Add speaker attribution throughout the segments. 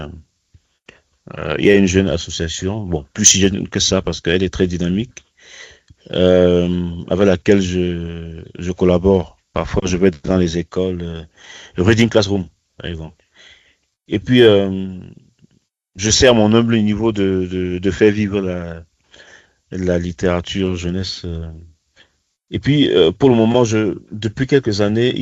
Speaker 1: il y a une jeune association, bon, plus si jeune que ça parce qu'elle est très dynamique, avec laquelle je collabore. Parfois, je vais dans les écoles, Reading Classroom, par exemple. Et puis, je sais à mon humble niveau de faire vivre la littérature jeunesse. Et puis, pour le moment, depuis quelques années,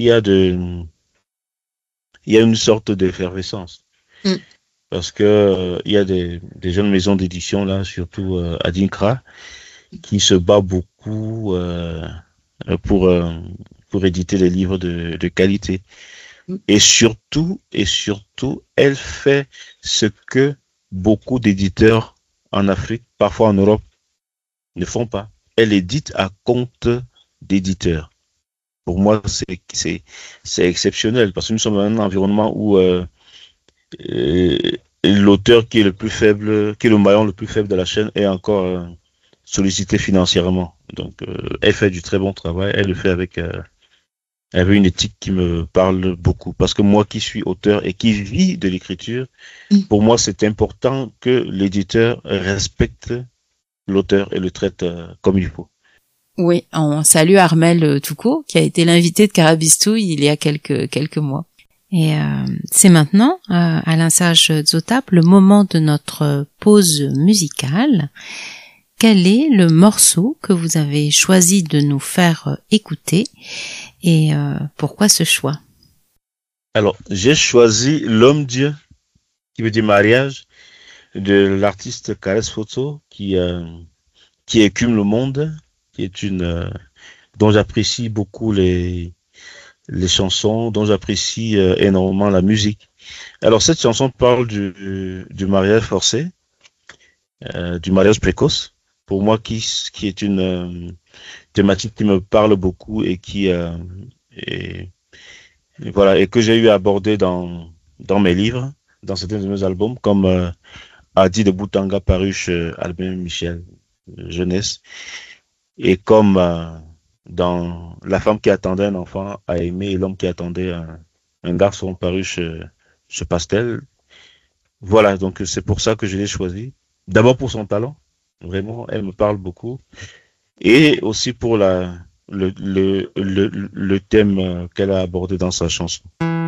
Speaker 1: il y a une sorte d'effervescence.
Speaker 2: Mm.
Speaker 1: Parce que, il y a des jeunes maisons d'édition, là, surtout à Dinkra, qui se bat beaucoup pour, euh, pour éditer des livres de qualité. Et surtout, elle fait ce que beaucoup d'éditeurs en Afrique, parfois en Europe, ne font pas. Elle édite à compte d'éditeurs. Pour moi, c'est exceptionnel parce que nous sommes dans un environnement où euh, l'auteur qui est le plus faible, qui est le maillon le plus faible de la chaîne est encore sollicité financièrement. Donc, elle fait du très bon travail. Elle le fait avec une éthique qui me parle beaucoup. Parce que moi qui suis auteur et qui vis de l'écriture,
Speaker 2: Mm.
Speaker 1: pour moi, c'est important que l'éditeur respecte l'auteur et le traite comme il faut.
Speaker 2: Oui, on salue Armel Toucault, qui a été l'invité de Carabistouille il y a quelques mois. Et c'est maintenant, Alain Sage Zotap, le moment de notre pause musicale. Quel est le morceau que vous avez choisi de nous faire écouter et pourquoi ce choix?
Speaker 1: Alors, j'ai choisi L'Homme-Dieu, qui veut dire mariage, de l'artiste Caresse Photo, qui écume le monde, qui est dont j'apprécie beaucoup les chansons, dont j'apprécie énormément la musique. Alors, cette chanson parle du mariage forcé, du mariage précoce. Pour moi, qui est une thématique qui me parle beaucoup et et, et voilà, et que j'ai eu à aborder dans mes livres, dans certains de mes albums, comme Adi de Boutanga paru chez Albin Michel Jeunesse, et comme dans La femme qui attendait un enfant à aimer et l'homme qui attendait un garçon paru chez Pastel. Voilà, donc c'est pour ça que je l'ai choisi. D'abord pour son talent, vraiment, elle me parle beaucoup. Et aussi pour le thème qu'elle a abordé dans sa chanson.